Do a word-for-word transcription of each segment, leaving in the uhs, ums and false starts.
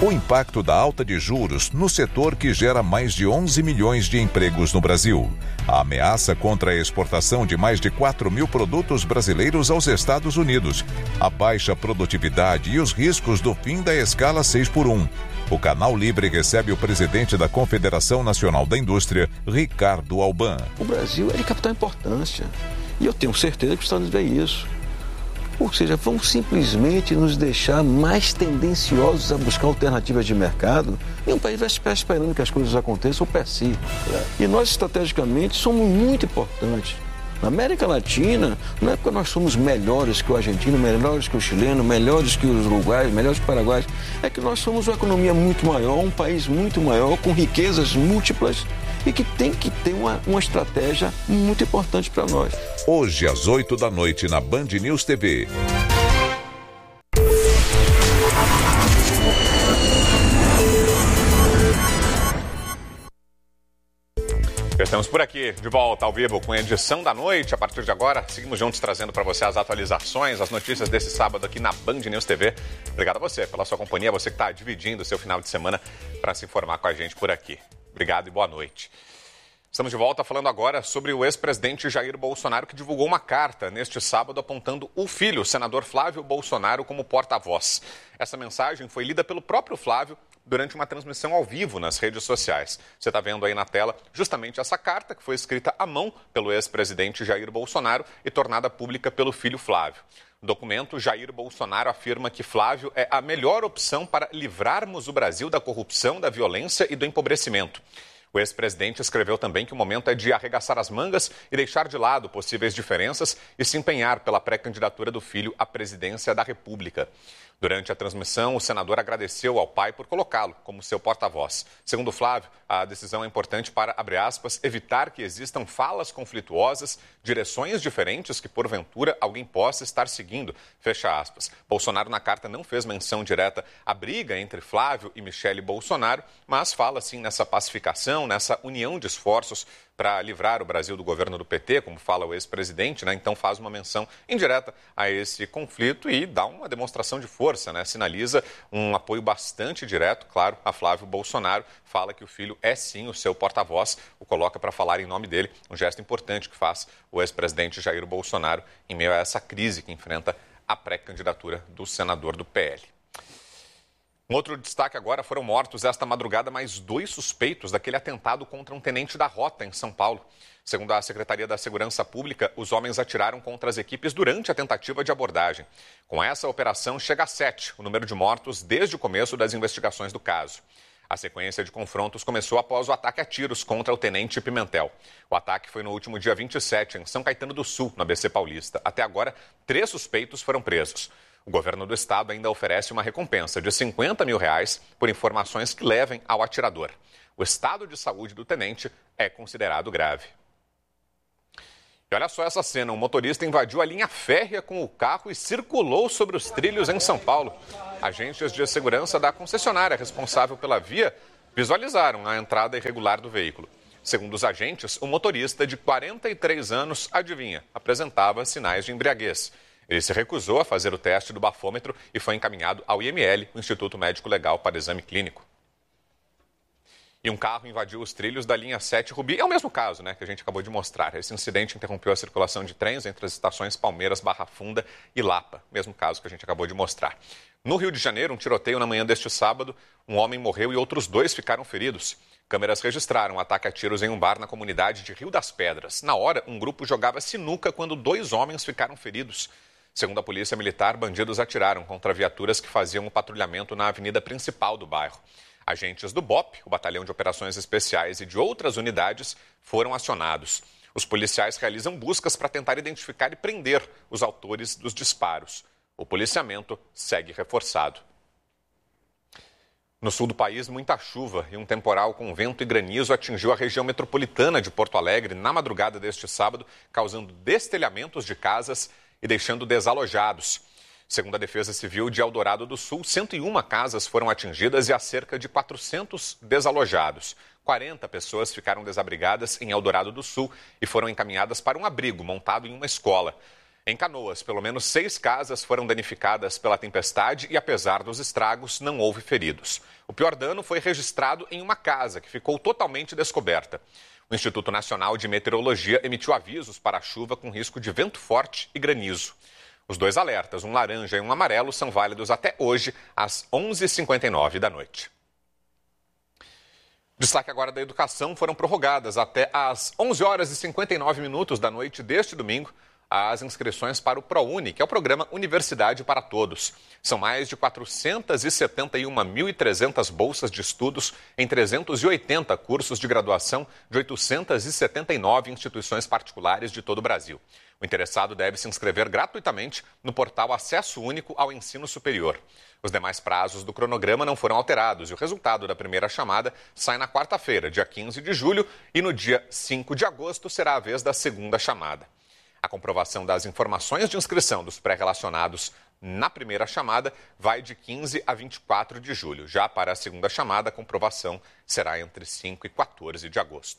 O impacto da alta de juros no setor que gera mais de onze milhões de empregos no Brasil. A ameaça contra a exportação de mais de quatro mil produtos brasileiros aos Estados Unidos. A baixa produtividade e os riscos do fim da escala seis por um. O Canal Livre recebe o presidente da Confederação Nacional da Indústria, Ricardo Alban. O Brasil é de capital importância. E eu tenho certeza que os Estados Unidos vê isso. Ou seja, vamos simplesmente nos deixar mais tendenciosos a buscar alternativas de mercado e um país vai ficar esperando que as coisas aconteçam per si. E nós, estrategicamente, somos muito importantes. Na América Latina, não é porque nós somos melhores que o argentino, melhores que o chileno, melhores que os uruguaios, melhores que o paraguaios, é que nós somos uma economia muito maior, um país muito maior, com riquezas múltiplas e que tem que ter uma, uma estratégia muito importante para nós. Hoje, às oito da noite, na Band News T V. Estamos por aqui, de volta ao vivo com a edição da noite. A partir de agora, seguimos juntos trazendo para você as atualizações, as notícias desse sábado aqui na Band News T V. Obrigado a você pela sua companhia, você que está dividindo o seu final de semana para se informar com a gente por aqui. Obrigado e boa noite. Estamos de volta falando agora sobre o ex-presidente Jair Bolsonaro, que divulgou uma carta neste sábado apontando o filho, o senador Flávio Bolsonaro, como porta-voz. Essa mensagem foi lida pelo próprio Flávio durante uma transmissão ao vivo nas redes sociais. Você está vendo aí na tela justamente essa carta que foi escrita à mão pelo ex-presidente Jair Bolsonaro e tornada pública pelo filho Flávio. No documento, Jair Bolsonaro afirma que Flávio é a melhor opção para livrarmos o Brasil da corrupção, da violência e do empobrecimento. O ex-presidente escreveu também que o momento é de arregaçar as mangas e deixar de lado possíveis diferenças e se empenhar pela pré-candidatura do filho à presidência da República. Durante a transmissão, o senador agradeceu ao pai por colocá-lo como seu porta-voz. Segundo Flávio, a decisão é importante para, abre aspas, evitar que existam falas conflituosas, direções diferentes que, porventura, alguém possa estar seguindo, fecha aspas. Bolsonaro, na carta, não fez menção direta à briga entre Flávio e Michele Bolsonaro, mas fala, sim, nessa pacificação, nessa união de esforços para livrar o Brasil do governo do P T, como fala o ex-presidente, né? Então faz uma menção indireta a esse conflito e dá uma demonstração de força, né? Sinaliza um apoio bastante direto, claro, a Flávio Bolsonaro. Fala que o filho é sim o seu porta-voz, o coloca para falar em nome dele, um gesto importante que faz o ex-presidente Jair Bolsonaro em meio a essa crise que enfrenta a pré-candidatura do senador do P L. Um outro destaque agora, foram mortos esta madrugada mais dois suspeitos daquele atentado contra um tenente da Rota em São Paulo. Segundo a Secretaria da Segurança Pública, os homens atiraram contra as equipes durante a tentativa de abordagem. Com essa operação, chega a sete o número de mortos desde o começo das investigações do caso. A sequência de confrontos começou após o ataque a tiros contra o tenente Pimentel. O ataque foi no último dia vinte e sete, em São Caetano do Sul, no A B C Paulista. Até agora, três suspeitos foram presos. O governo do estado ainda oferece uma recompensa de cinquenta mil reais por informações que levem ao atirador. O estado de saúde do tenente é considerado grave. E olha só essa cena, um motorista invadiu a linha férrea com o carro e circulou sobre os trilhos em São Paulo. Agentes de segurança da concessionária responsável pela via visualizaram a entrada irregular do veículo. Segundo os agentes, o motorista de quarenta e três anos, adivinha, apresentava sinais de embriaguez. Ele se recusou a fazer o teste do bafômetro e foi encaminhado ao I M L, o Instituto Médico Legal, para exame clínico. E um carro invadiu os trilhos da linha sete Rubi. É o mesmo caso, né, que a gente acabou de mostrar. Esse incidente interrompeu a circulação de trens entre as estações Palmeiras, Barra Funda e Lapa. Mesmo caso que a gente acabou de mostrar. No Rio de Janeiro, um tiroteio na manhã deste sábado. Um homem morreu e outros dois ficaram feridos. Câmeras registraram um ataque a tiros em um bar na comunidade de Rio das Pedras. Na hora, um grupo jogava sinuca quando dois homens ficaram feridos. Segundo a polícia militar, bandidos atiraram contra viaturas que faziam o patrulhamento na avenida principal do bairro. Agentes do B O P, o Batalhão de Operações Especiais, e de outras unidades foram acionados. Os policiais realizam buscas para tentar identificar e prender os autores dos disparos. O policiamento segue reforçado. No sul do país, muita chuva e um temporal com vento e granizo atingiu a região metropolitana de Porto Alegre na madrugada deste sábado, causando destelhamentos de casas e deixando desalojados. Segundo a Defesa Civil de Eldorado do Sul, cento e uma casas foram atingidas e há cerca de quatrocentos desalojados. quarenta pessoas ficaram desabrigadas em Eldorado do Sul e foram encaminhadas para um abrigo montado em uma escola. Em Canoas, pelo menos seis casas foram danificadas pela tempestade e, apesar dos estragos, não houve feridos. O pior dano foi registrado em uma casa, que ficou totalmente descoberta. O Instituto Nacional de Meteorologia emitiu avisos para a chuva com risco de vento forte e granizo. Os dois alertas, um laranja e um amarelo, são válidos até hoje, às onze e cinquenta e nove da noite. Destaque agora da educação: foram prorrogadas até às onze horas e cinquenta e nove minutos da noite deste domingo as inscrições para o ProUni, que é o programa Universidade para Todos. São mais de quatrocentas e setenta e uma mil e trezentas bolsas de estudos em trezentos e oitenta cursos de graduação de oitocentas e setenta e nove instituições particulares de todo o Brasil. O interessado deve se inscrever gratuitamente no portal Acesso Único ao Ensino Superior. Os demais prazos do cronograma não foram alterados e o resultado da primeira chamada sai na quarta-feira, dia quinze de julho, e no dia cinco de agosto será a vez da segunda chamada. A comprovação das informações de inscrição dos pré-relacionados na primeira chamada vai de quinze a vinte e quatro de julho. Já para a segunda chamada, a comprovação será entre cinco e quatorze de agosto.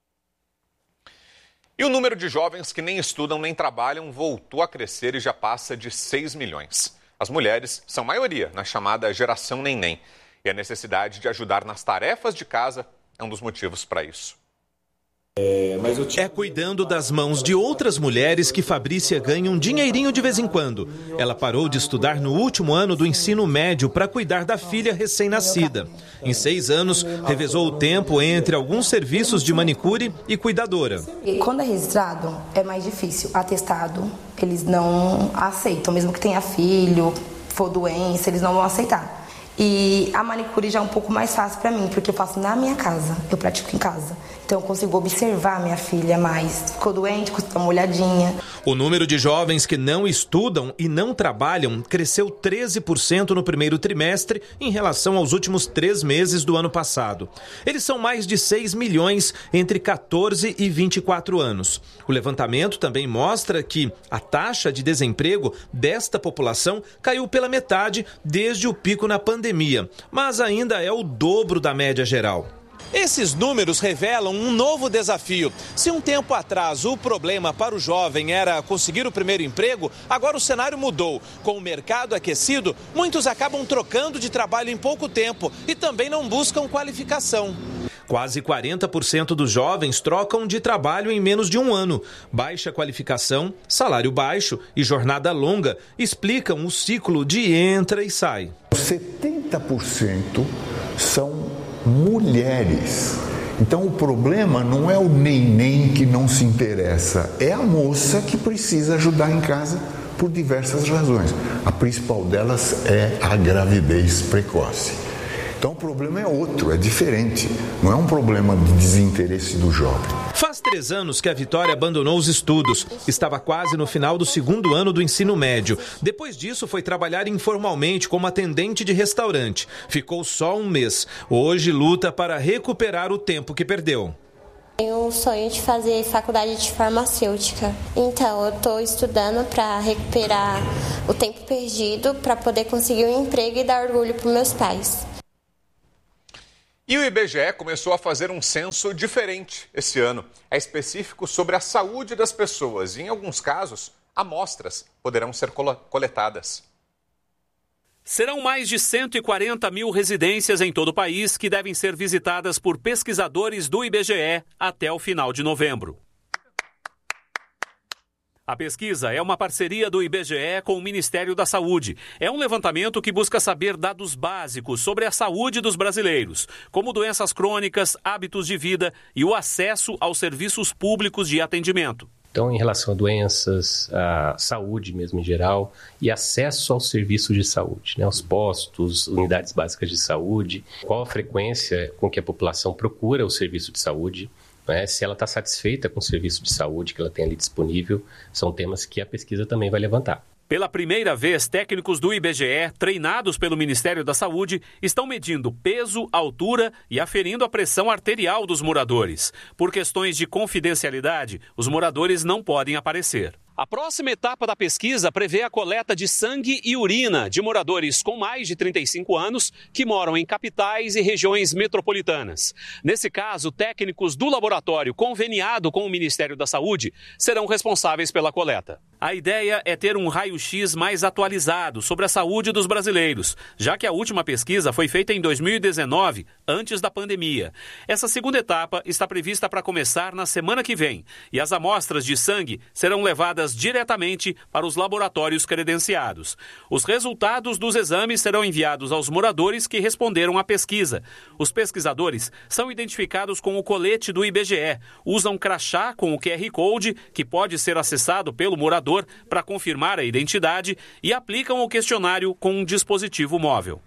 E o número de jovens que nem estudam nem trabalham voltou a crescer e já passa de seis milhões. As mulheres são maioria na chamada geração neném. E a necessidade de ajudar nas tarefas de casa é um dos motivos para isso. É cuidando das mãos de outras mulheres que Fabrícia ganha um dinheirinho de vez em quando. Ela parou de estudar no último ano do ensino médio para cuidar da filha recém-nascida. Em seis anos, revezou o tempo entre alguns serviços de manicure e cuidadora. E quando é registrado, é mais difícil. Atestado, eles não aceitam. Mesmo que tenha filho, for doença, eles não vão aceitar. E a manicure já é um pouco mais fácil para mim, porque eu faço na minha casa, eu pratico em casa. Então eu consigo observar minha filha mais. Ficou doente, custa uma olhadinha. O número de jovens que não estudam e não trabalham cresceu treze por cento no primeiro trimestre em relação aos últimos três meses do ano passado. Eles são mais de seis milhões entre catorze e vinte e quatro anos. O levantamento também mostra que a taxa de desemprego desta população caiu pela metade desde o pico na pandemia, mas ainda é o dobro da média geral. Esses números revelam um novo desafio. Se um tempo atrás o problema para o jovem era conseguir o primeiro emprego, agora o cenário mudou. Com o mercado aquecido, muitos acabam trocando de trabalho em pouco tempo e também não buscam qualificação. Quase quarenta por cento dos jovens trocam de trabalho em menos de um ano. Baixa qualificação, salário baixo e jornada longa explicam o ciclo de entra e sai. setenta por cento são mulheres. Então o problema não é o neném que não se interessa, é a moça que precisa ajudar em casa por diversas razões. A principal delas é a gravidez precoce. Então o problema é outro, é diferente. Não é um problema de desinteresse do jovem. Faz três anos que a Vitória abandonou os estudos. Estava quase no final do segundo ano do ensino médio. Depois disso, foi trabalhar informalmente como atendente de restaurante. Ficou só um mês. Hoje luta para recuperar o tempo que perdeu. Tenho um sonho de fazer faculdade de farmacêutica. Então, eu estou estudando para recuperar o tempo perdido, para poder conseguir um emprego e dar orgulho para meus pais. E o I B G E começou a fazer um censo diferente esse ano. É específico sobre a saúde das pessoas e, em alguns casos, amostras poderão ser coletadas. Serão mais de cento e quarenta mil residências em todo o país que devem ser visitadas por pesquisadores do I B G E até o final de novembro. A pesquisa é uma parceria do I B G E com o Ministério da Saúde. É um levantamento que busca saber dados básicos sobre a saúde dos brasileiros, como doenças crônicas, hábitos de vida e o acesso aos serviços públicos de atendimento. Então, em relação a doenças, a saúde mesmo em geral e acesso aos serviços de saúde, né, aos postos, unidades básicas de saúde, qual a frequência com que a população procura o serviço de saúde, né, se ela está satisfeita com o serviço de saúde que ela tem ali disponível, são temas que a pesquisa também vai levantar. Pela primeira vez, técnicos do I B G E, treinados pelo Ministério da Saúde, estão medindo peso, altura e aferindo a pressão arterial dos moradores. Por questões de confidencialidade, os moradores não podem aparecer. A próxima etapa da pesquisa prevê a coleta de sangue e urina de moradores com mais de trinta e cinco anos que moram em capitais e regiões metropolitanas. Nesse caso, técnicos do laboratório conveniado com o Ministério da Saúde serão responsáveis pela coleta. A ideia é ter um raio-x mais atualizado sobre a saúde dos brasileiros, já que a última pesquisa foi feita em dois mil e dezenove, antes da pandemia. Essa segunda etapa está prevista para começar na semana que vem e as amostras de sangue serão levadas diretamente para os laboratórios credenciados. Os resultados dos exames serão enviados aos moradores que responderam à pesquisa. Os pesquisadores são identificados com o colete do I B G E, usam crachá com o Q R Code, que pode ser acessado pelo morador para confirmar a identidade, e aplicam o questionário com um dispositivo móvel.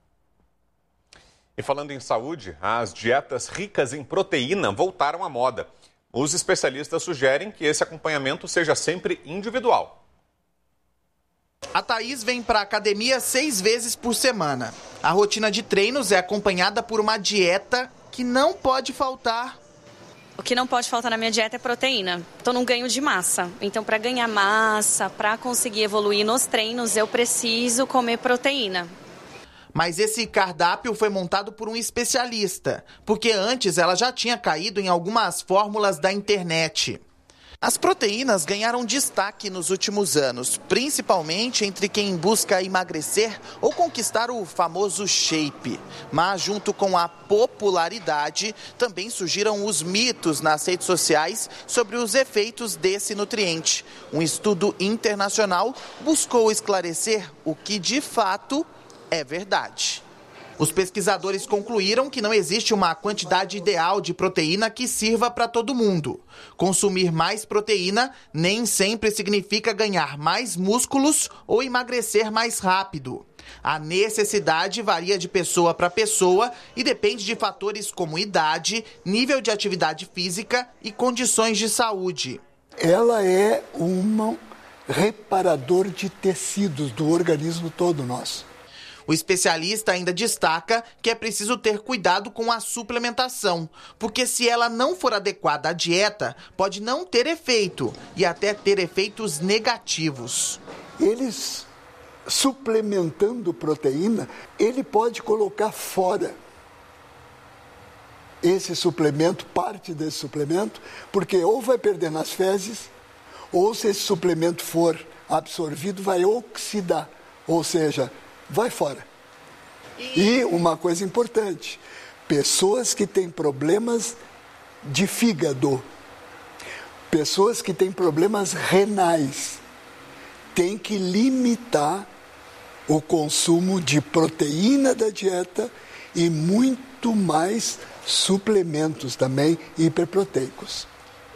E falando em saúde, as dietas ricas em proteína voltaram à moda. Os especialistas sugerem que esse acompanhamento seja sempre individual. A Thaís vem para a academia seis vezes por semana. A rotina de treinos é acompanhada por uma dieta que não pode faltar. O que não pode faltar na minha dieta é proteína. Estou num ganho de massa. Então, para ganhar massa, para conseguir evoluir nos treinos, eu preciso comer proteína. Mas esse cardápio foi montado por um especialista, porque antes ela já tinha caído em algumas fórmulas da internet. As proteínas ganharam destaque nos últimos anos, principalmente entre quem busca emagrecer ou conquistar o famoso shape. Mas junto com a popularidade, também surgiram os mitos nas redes sociais sobre os efeitos desse nutriente. Um estudo internacional buscou esclarecer o que de fato é verdade. Os pesquisadores concluíram que não existe uma quantidade ideal de proteína que sirva para todo mundo. Consumir mais proteína nem sempre significa ganhar mais músculos ou emagrecer mais rápido. A necessidade varia de pessoa para pessoa e depende de fatores como idade, nível de atividade física e condições de saúde. Ela é um reparador de tecidos do organismo todo nosso. O especialista ainda destaca que é preciso ter cuidado com a suplementação, porque se ela não for adequada à dieta, pode não ter efeito e até ter efeitos negativos. Eles, suplementando proteína, ele pode colocar fora esse suplemento, parte desse suplemento, porque ou vai perder nas fezes, ou se esse suplemento for absorvido, vai oxidar, ou seja, vai fora. E uma coisa importante, pessoas que têm problemas de fígado, pessoas que têm problemas renais, têm que limitar o consumo de proteína da dieta e muito mais suplementos também hiperproteicos.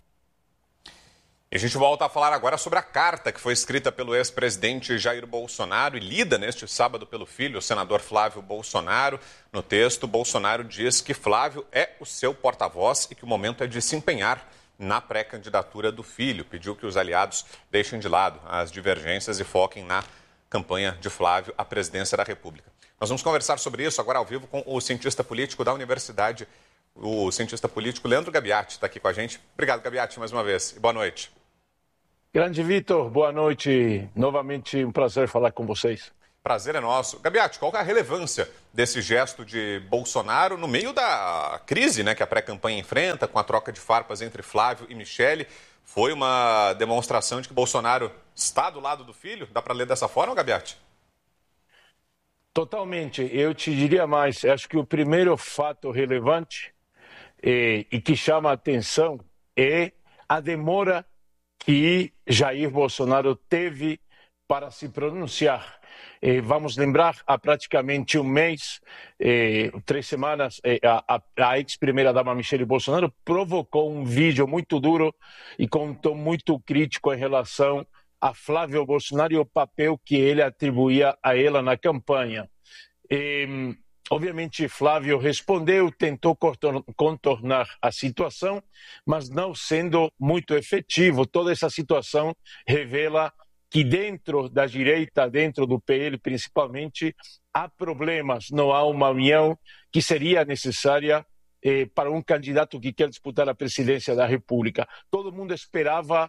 E a gente volta a falar agora sobre a carta que foi escrita pelo ex-presidente Jair Bolsonaro e lida neste sábado pelo filho, o senador Flávio Bolsonaro. No texto, Bolsonaro diz que Flávio é o seu porta-voz e que o momento é de se empenhar na pré-candidatura do filho. Pediu que os aliados deixem de lado as divergências e foquem na campanha de Flávio à presidência da República. Nós vamos conversar sobre isso agora ao vivo com o cientista político da Universidade, o cientista político Leandro Gabiati, está aqui com a gente. Obrigado, Gabiati, mais uma vez e boa noite. Grande Vitor, boa noite. Novamente um prazer falar com vocês. Prazer é nosso. Gabiati, qual é a relevância desse gesto de Bolsonaro no meio da crise, né, que a pré-campanha enfrenta, com a troca de farpas entre Flávio e Michele? Foi uma demonstração de que Bolsonaro está do lado do filho? Dá para ler dessa forma, Gabiati? Totalmente. Eu te diria mais. Acho que o primeiro fato relevante eh, e que chama a atenção é a demora que Jair Bolsonaro teve para se pronunciar. Eh, vamos lembrar, há praticamente um mês, eh, três semanas, eh, a, a ex-primeira-dama Michele Bolsonaro provocou um vídeo muito duro e com um tom muito crítico em relação a Flávio Bolsonaro e o papel que ele atribuía a ela na campanha. Eh, Obviamente, Flávio respondeu, tentou contornar a situação, mas não sendo muito efetivo. Toda essa situação revela que dentro da direita, dentro do P L principalmente, há problemas, não há uma união que seria necessária eh, para um candidato que quer disputar a presidência da República. Todo mundo esperava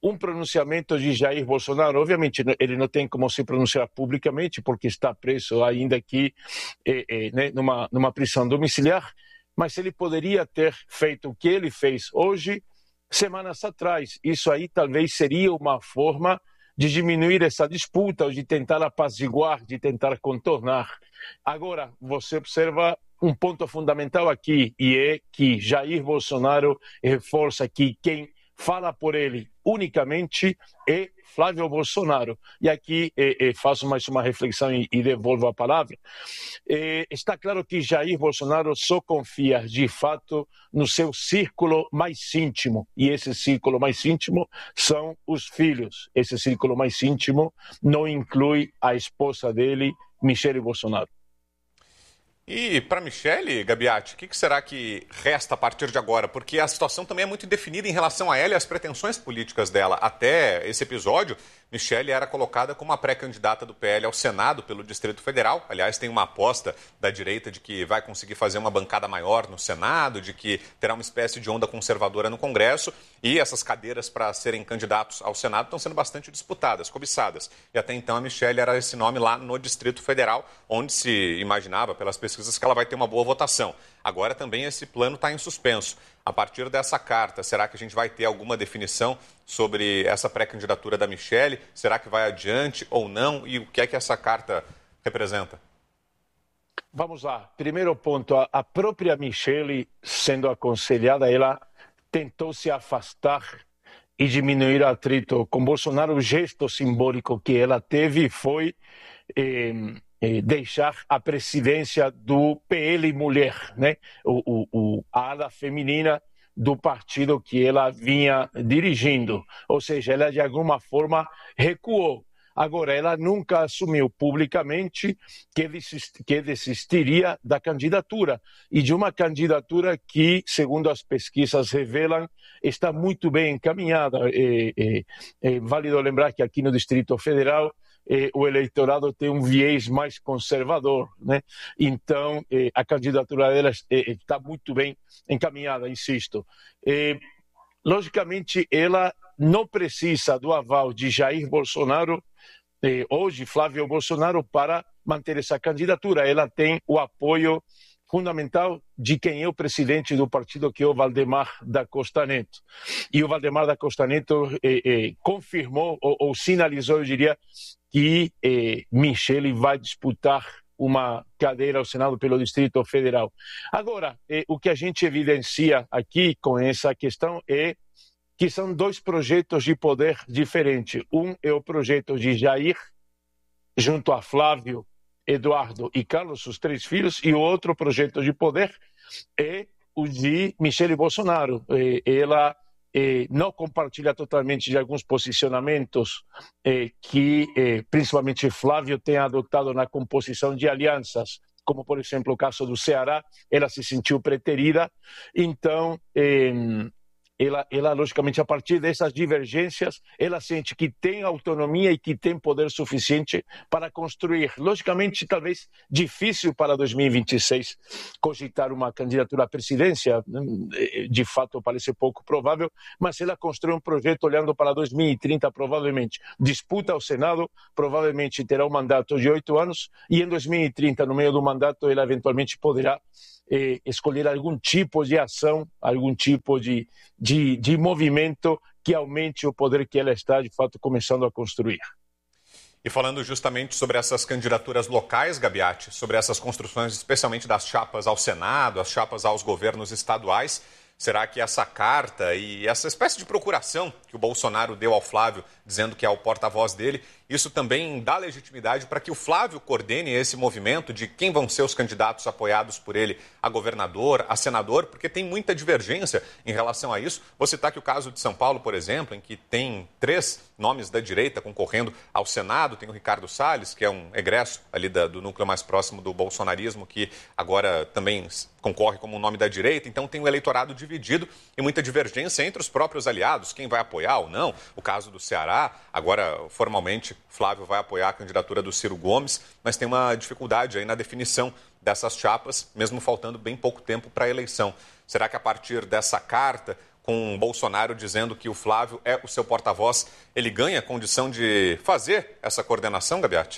um pronunciamento de Jair Bolsonaro. Obviamente, ele não tem como se pronunciar publicamente, porque está preso ainda aqui eh, eh, né, numa, numa prisão domiciliar, mas ele poderia ter feito o que ele fez hoje, semanas atrás. Isso aí talvez seria uma forma de diminuir essa disputa, ou de tentar apaziguar, de tentar contornar. Agora, você observa um ponto fundamental aqui, e é que Jair Bolsonaro reforça que quem fala por ele unicamente é Flávio Bolsonaro. E aqui eh, eh, faço mais uma reflexão e, e devolvo a palavra. Eh, está claro que Jair Bolsonaro só confia, de fato, no seu círculo mais íntimo. E esse círculo mais íntimo são os filhos. Esse círculo mais íntimo não inclui a esposa dele, Michele Bolsonaro. E para Michele, Gabiati, o que, que será que resta a partir de agora? Porque a situação também é muito indefinida em relação a ela e as pretensões políticas dela. Até esse episódio, Michele era colocada como a pré-candidata do P L ao Senado pelo Distrito Federal. Aliás, tem uma aposta da direita de que vai conseguir fazer uma bancada maior no Senado, de que terá uma espécie de onda conservadora no Congresso. E essas cadeiras para serem candidatos ao Senado estão sendo bastante disputadas, cobiçadas. E até então a Michele era esse nome lá no Distrito Federal, onde se imaginava pelas pesquisas que ela vai ter uma boa votação. Agora também esse plano está em suspenso. A partir dessa carta, será que a gente vai ter alguma definição sobre essa pré-candidatura da Michele? Será que vai adiante ou não? E o que é que essa carta representa? Vamos lá. Primeiro ponto, a própria Michele, sendo aconselhada, ela tentou se afastar e diminuir o atrito com Bolsonaro. O gesto simbólico que ela teve foi eh, eh, deixar a presidência do P L Mulher, né? o, o, a ala feminina do partido que ela vinha dirigindo. Ou seja, ela de alguma forma recuou. Agora, ela nunca assumiu publicamente que, desist, que desistiria da candidatura. E de uma candidatura que, segundo as pesquisas revelam, está muito bem encaminhada. É, é, é válido lembrar que aqui no Distrito Federal é, o eleitorado tem um viés mais conservador, né? Então, é, a candidatura dela é, está muito bem encaminhada, insisto. É, logicamente, ela não precisa do aval de Jair Bolsonaro, eh, hoje Flávio Bolsonaro, para manter essa candidatura. Ela tem o apoio fundamental de quem é o presidente do partido, que é o Valdemar da Costa Neto. E o Valdemar da Costa Neto eh, eh, confirmou ou, ou sinalizou, eu diria, que eh, Michele vai disputar uma cadeira ao Senado pelo Distrito Federal. Agora, eh, o que a gente evidencia aqui com essa questão é que são dois projetos de poder diferentes. Um é o projeto de Jair, junto a Flávio, Eduardo e Carlos, os três filhos, e o outro projeto de poder é o de Michele Bolsonaro. Ela não compartilha totalmente de alguns posicionamentos que, principalmente, Flávio tem adotado na composição de alianças, como, por exemplo, o caso do Ceará. Ela se sentiu preterida, então... Ela, ela, logicamente, a partir dessas divergências, ela sente que tem autonomia e que tem poder suficiente para construir. Logicamente, talvez difícil para dois mil e vinte e seis cogitar uma candidatura à presidência, de fato parece pouco provável, mas ela constrói um projeto olhando para dois mil e trinta, provavelmente. Disputa ao Senado, provavelmente terá um mandato de oito anos, e em dois mil e trinta, no meio do mandato, ela eventualmente poderá Eh, escolher algum tipo de ação, algum tipo de, de, de movimento que aumente o poder que ela está, de fato, começando a construir. E falando justamente sobre essas candidaturas locais, Gabiati, sobre essas construções, especialmente das chapas ao Senado, as chapas aos governos estaduais, será que essa carta e essa espécie de procuração que o Bolsonaro deu ao Flávio, dizendo que é o porta-voz dele, isso também dá legitimidade para que o Flávio coordene esse movimento de quem vão ser os candidatos apoiados por ele a governador, a senador, porque tem muita divergência em relação a isso. Vou citar aqui o caso de São Paulo, por exemplo, em que tem três nomes da direita concorrendo ao Senado. Tem o Ricardo Salles, que é um egresso ali da, do núcleo mais próximo do bolsonarismo, que agora também concorre como um nome da direita. Então tem o eleitorado dividido e muita divergência entre os próprios aliados, quem vai apoiar ou não. O caso do Ceará, agora formalmente Flávio vai apoiar a candidatura do Ciro Gomes, mas tem uma dificuldade aí na definição dessas chapas, mesmo faltando bem pouco tempo para a eleição. Será que a partir dessa carta, com Bolsonaro dizendo que o Flávio é o seu porta-voz, ele ganha condição de fazer essa coordenação, Gabiati?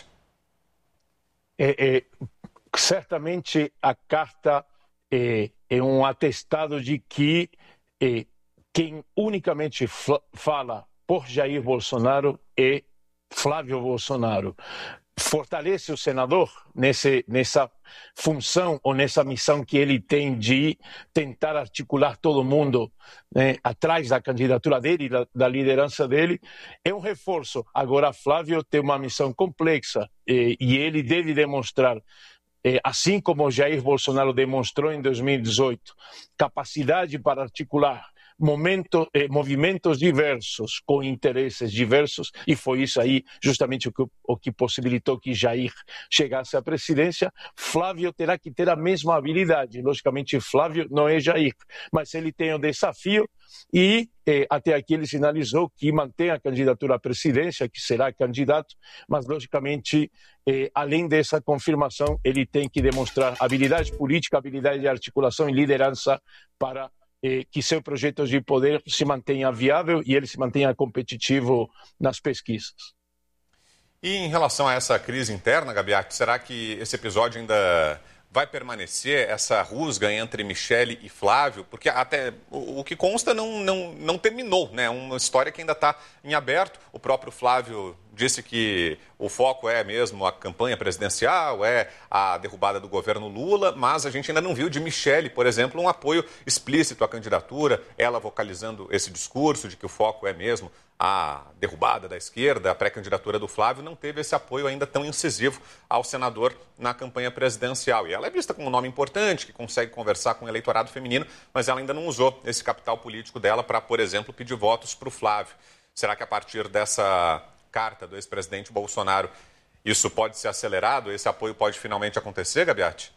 É, é, certamente a carta é, é um atestado de que é, quem unicamente fala por Jair Bolsonaro é Flávio Bolsonaro. Fortalece o senador nesse, nessa função ou nessa missão que ele tem de tentar articular todo mundo, né, atrás da candidatura dele, da, da liderança dele, é um reforço. Agora, Flávio tem uma missão complexa e, e ele deve demonstrar, eh, assim como Jair Bolsonaro demonstrou em dois mil e dezoito, capacidade para articular Momento, eh, movimentos diversos, com interesses diversos, e foi isso aí justamente o que, o que possibilitou que Jair chegasse à presidência. Flávio terá que ter a mesma habilidade. Logicamente, Flávio não é Jair, mas ele tem o desafio e eh, até aqui ele sinalizou que mantém a candidatura à presidência, que será candidato, mas logicamente, eh, além dessa confirmação, ele tem que demonstrar habilidade política, habilidade de articulação e liderança para que seu projeto de poder se mantenha viável e ele se mantenha competitivo nas pesquisas. E em relação a essa crise interna, Gabiati, será que esse episódio ainda vai permanecer, essa rusga entre Michele e Flávio? Porque até o, o que consta não, não, não terminou, né? Uma história que ainda está em aberto. O próprio Flávio disse que o foco é mesmo a campanha presidencial, é a derrubada do governo Lula, mas a gente ainda não viu de Michele, por exemplo, um apoio explícito à candidatura, ela vocalizando esse discurso de que o foco é mesmo a derrubada da esquerda, a pré-candidatura do Flávio, não teve esse apoio ainda tão incisivo ao senador na campanha presidencial. E ela é vista como um nome importante, que consegue conversar com o eleitorado feminino, mas ela ainda não usou esse capital político dela para, por exemplo, pedir votos para o Flávio. Será que a partir dessa carta do ex-presidente Bolsonaro, isso pode ser acelerado? Esse apoio pode finalmente acontecer, Gabiati?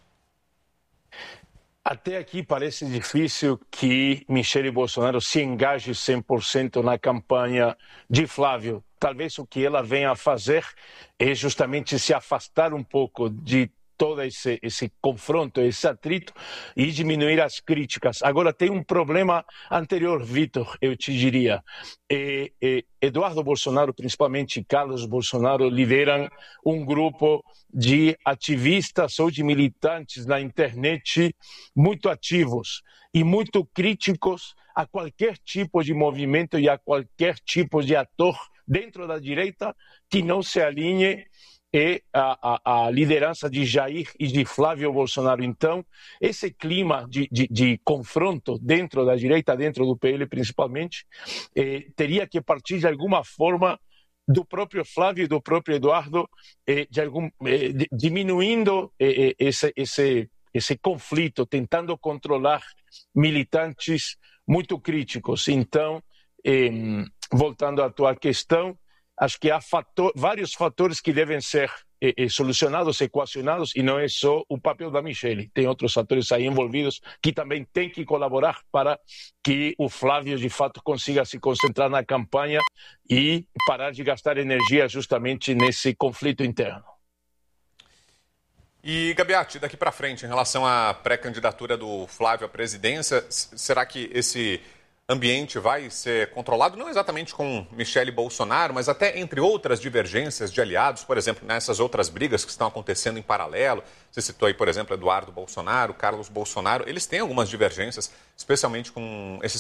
Até aqui parece difícil que Michele Bolsonaro se engaje cem por cento na campanha de Flávio. Talvez o que ela venha a fazer é justamente se afastar um pouco de todo esse, esse confronto, esse atrito e diminuir as críticas. Agora, tem um problema anterior, Vitor, eu te diria. É, é, Eduardo Bolsonaro, principalmente Carlos Bolsonaro, lideram um grupo de ativistas ou de militantes na internet muito ativos e muito críticos a qualquer tipo de movimento e a qualquer tipo de ator dentro da direita que não se alinhe é a, a, a liderança de Jair e de Flávio Bolsonaro. Então, esse clima de, de, de confronto dentro da direita, dentro do P L principalmente, eh, teria que partir de alguma forma do próprio Flávio e do próprio Eduardo, eh, de algum, eh, de, diminuindo eh, esse, esse, esse conflito, tentando controlar militantes muito críticos. Então, eh, voltando à tua questão, acho que há fator, vários fatores que devem ser eh, eh, solucionados, equacionados, e não é só o papel da Michele. Tem outros fatores aí envolvidos que também têm que colaborar para que o Flávio, de fato, consiga se concentrar na campanha e parar de gastar energia justamente nesse conflito interno. E, Gabiati, daqui para frente, em relação à pré-candidatura do Flávio à presidência, será que esse ambiente vai ser controlado, não exatamente com Michele Bolsonaro, mas até entre outras divergências de aliados, por exemplo, nessas outras brigas que estão acontecendo em paralelo? Você citou aí, por exemplo, Eduardo Bolsonaro, Carlos Bolsonaro. Eles têm algumas divergências, especialmente com esses